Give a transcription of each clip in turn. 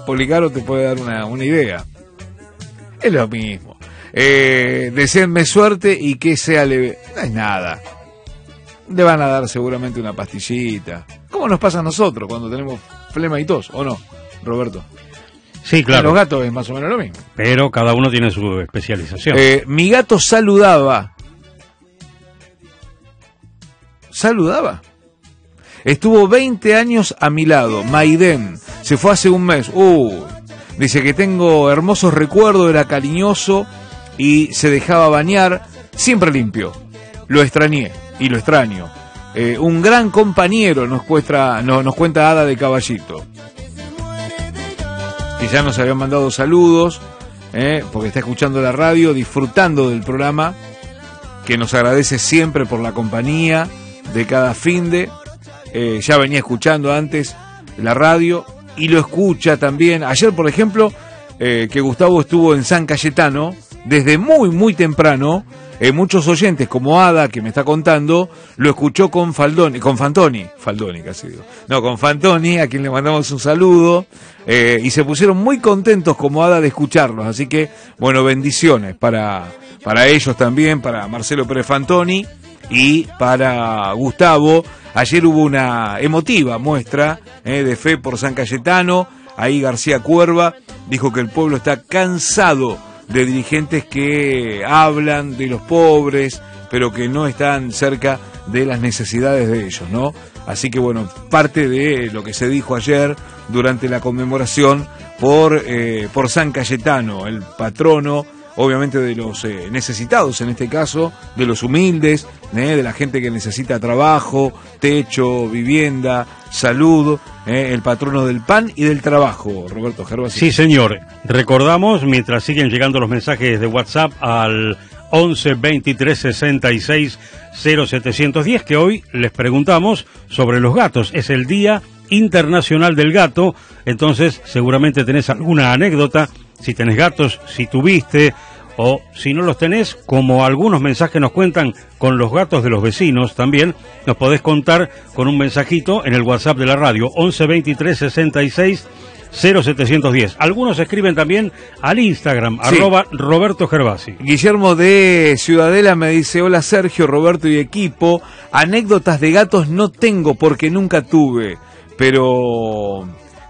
Policaro te puede dar una idea. Es lo mismo. Deseenme suerte y que sea leve. No es nada. Le van a dar seguramente una pastillita. ¿Cómo nos pasa a nosotros cuando tenemos flema y tos? ¿O no, Roberto? Sí, claro. Los gatos es más o menos lo mismo. Pero cada uno tiene su especialización. Mi gato saludaba. ¿Saludaba? Estuvo 20 años a mi lado. Maiden. Se fue hace un mes. Dice que tengo hermosos recuerdos, era cariñoso y se dejaba bañar, siempre limpio. Lo extrañé y lo extraño. Un gran compañero nos cuenta Ada de Caballito. Que ya nos habían mandado saludos, porque está escuchando la radio, disfrutando del programa, que nos agradece siempre por la compañía de cada finde. Ya venía escuchando antes la radio y lo escucha también. Ayer, por ejemplo, que Gustavo estuvo en San Cayetano desde muy temprano. Muchos oyentes, como Ada, que me está contando, lo escuchó con Fantoni, casi digo. No, con Fantoni, a quien le mandamos un saludo, y se pusieron muy contentos como Ada de escucharlos. Así que, bueno, bendiciones para ellos también, para Marcelo Pérez Fantoni y para Gustavo. Ayer hubo una emotiva muestra de fe por San Cayetano. Ahí García Cuerva dijo que el pueblo está cansado de dirigentes que hablan de los pobres, pero que no están cerca de las necesidades de ellos, ¿no? Así que bueno, parte de lo que se dijo ayer durante la conmemoración por San Cayetano, el patrono, obviamente de los necesitados, en este caso, de los humildes, de la gente que necesita trabajo, techo, vivienda, salud, el patrono del pan y del trabajo, Roberto Gervasi. Sí, señor. Recordamos, mientras siguen llegando los mensajes de WhatsApp al 11 23 66 0710, que hoy les preguntamos sobre los gatos. Es el Día Internacional del Gato, entonces seguramente tenés alguna anécdota, si tenés gatos, si tuviste, o si no los tenés, como algunos mensajes nos cuentan con los gatos de los vecinos también, nos podés contar con un mensajito en el WhatsApp de la radio, 11 23 66 0710. Algunos escriben también al Instagram, sí. @Roberto Gervasi. Guillermo de Ciudadela me dice: hola Sergio, Roberto y equipo, anécdotas de gatos no tengo porque nunca tuve, pero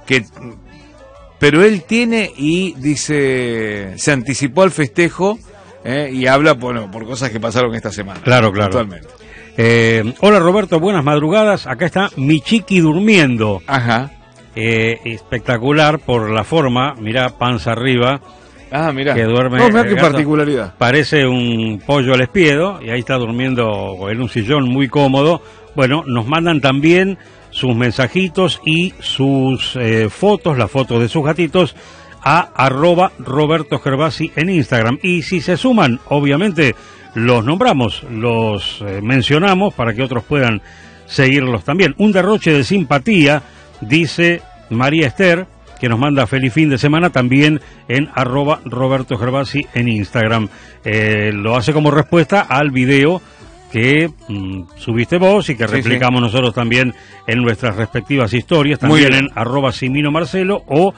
él tiene, y dice, se anticipó al festejo, y habla por cosas que pasaron esta semana. Claro. Actualmente. Hola Roberto, buenas madrugadas, acá está mi chiqui durmiendo. Ajá. Espectacular por la forma, mirá, panza arriba. Ah, mirá. Que duerme. No, mirá qué particularidad. Parece un pollo al espiedo, y ahí está durmiendo en un sillón muy cómodo. Bueno, nos mandan también sus mensajitos y sus fotos, las fotos de sus gatitos, a @Roberto Gervasi en Instagram. Y si se suman, obviamente los nombramos, los mencionamos para que otros puedan seguirlos también. Un derroche de simpatía, dice María Esther, que nos manda feliz fin de semana también en @Roberto Gervasi en Instagram. Lo hace como respuesta al video que subiste vos y que replicamos nosotros también en nuestras respectivas historias, también en @SiminoMarcelo o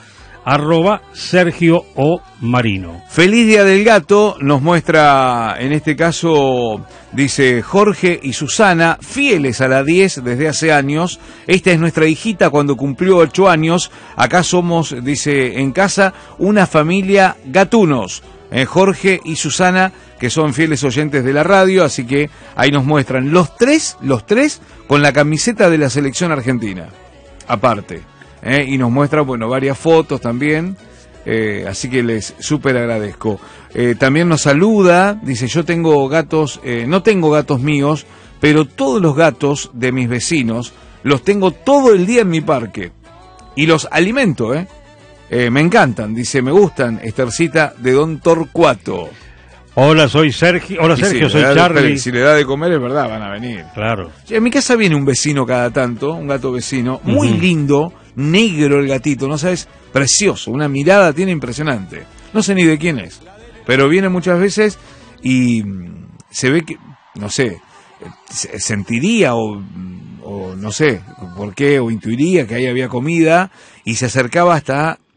@Sergio O Marino. Feliz Día del Gato, nos muestra, en este caso, dice Jorge y Susana, fieles a la 10 desde hace años. Esta es nuestra hijita cuando cumplió 8 años. Acá somos, dice, en casa, una familia gatunos. Jorge y Susana, que son fieles oyentes de la radio, así que ahí nos muestran los tres con la camiseta de la selección argentina, aparte. Y nos muestra, bueno, varias fotos también, así que les súper agradezco. También nos saluda, dice: yo tengo gatos, no tengo gatos míos, pero todos los gatos de mis vecinos los tengo todo el día en mi parque y los alimento, me encantan, dice, me gustan, Estercita de Don Torcuato. Hola, soy Sergio. Hola, Sergio, soy Charlie. Si le da de comer, es verdad, van a venir. Claro. En mi casa viene un vecino cada tanto, un gato vecino, muy lindo, negro el gatito, ¿no sabes? Precioso, una mirada tiene impresionante. No sé ni de quién es, pero viene muchas veces y se ve que, no sé, sentiría o no sé por qué, o intuiría que ahí había comida y se acercaba hasta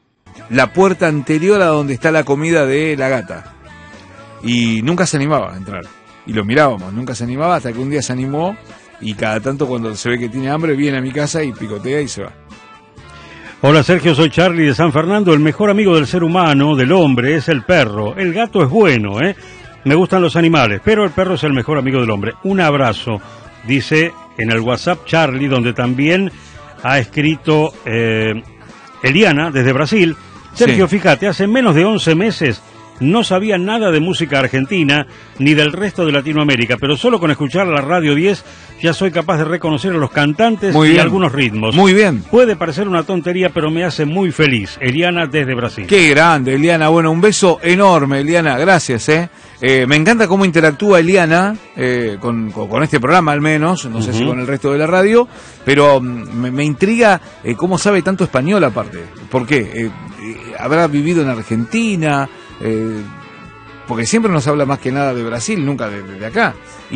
la puerta anterior a donde está la comida de la gata. Y nunca se animaba a entrar. Y lo mirábamos, nunca se animaba, hasta que un día se animó, y cada tanto cuando se ve que tiene hambre viene a mi casa y picotea y se va. Hola Sergio, soy Charlie de San Fernando. El mejor amigo del ser humano, del hombre, es el perro. El gato es bueno, me gustan los animales, pero el perro es el mejor amigo del hombre. Un abrazo, dice en el WhatsApp Charlie, donde también ha escrito Eliana desde Brasil. Sergio, Sí. fíjate, hace menos de 11 meses no sabía nada de música argentina ni del resto de Latinoamérica, pero solo con escuchar la Radio 10 ya soy capaz de reconocer a los cantantes Muy y bien. algunos ritmos. Muy bien. Puede parecer una tontería, pero me hace muy feliz. Eliana desde Brasil. Qué grande, Eliana. Bueno, un beso enorme, Eliana. Gracias, me encanta cómo interactúa Eliana con este programa, al menos. No sé si con el resto de la radio. Pero me intriga cómo sabe tanto español, aparte. ¿Por qué? ¿Habrá vivido en Argentina? Porque siempre nos habla más que nada de Brasil, nunca de acá.